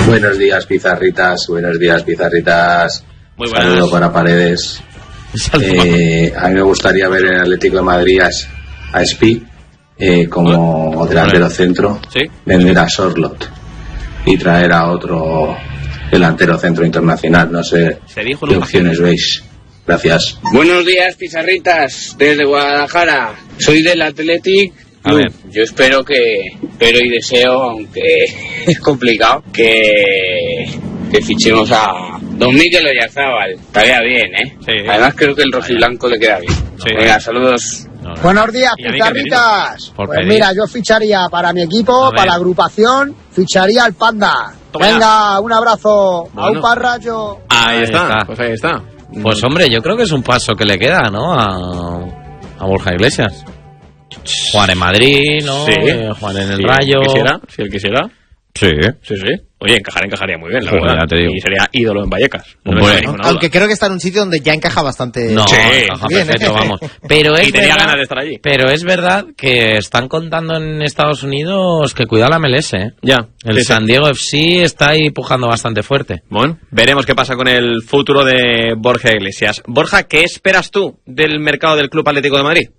Buenos días, pizarritas. Buenos días, pizarritas. Muy buenas. Saludo para Paredes. A mí me gustaría ver en el Atlético de Madrid a Spi como delantero centro. ¿Sí? Vender a Sorlot y traer a otro delantero centro internacional. No sé qué opciones veis. Gracias. Buenos días, pizarritas, desde Guadalajara. Soy del Athletic. A ver. Yo espero pero y deseo, aunque es complicado, que fichemos a Don Mikel Oyarzabal. Estaría bien, ¿eh? Sí. Además creo que el rojiblanco le queda bien. Sí. Venga, saludos. No. Buenos días, ¿Y a mí pizarritas. Por Pues pedir. mira, yo ficharía para mi equipo, A ver. para la agrupación, ficharía al Panda. Toma ya. Venga, un abrazo. Bueno. A un parrayo. Ahí está. Pues ahí está. Pues hombre, yo creo que es un paso que le queda, ¿no? A Borja Iglesias. Jugar en Madrid, ¿no? Sí. Jugar en el Si Rayo. Si él quisiera. Sí. Sí. Oye, encajaría muy bien, la Joder, verdad. ya te digo. Y sería ídolo en Vallecas. No Hombre. me cabe ninguna Aunque duda. creo que está en un sitio donde ya encaja bastante. No, Sí, encaja bien, perfecto, vamos. Pero es Y tenía verdad, ganas de estar allí. Pero es verdad que están contando en Estados Unidos que cuida la MLS, ¿eh? Ya. El Sí, sí. San Diego FC está ahí pujando bastante fuerte. Bueno, veremos qué pasa con el futuro de Borja Iglesias. Borja, ¿qué esperas tú del mercado del Club Atlético de Madrid?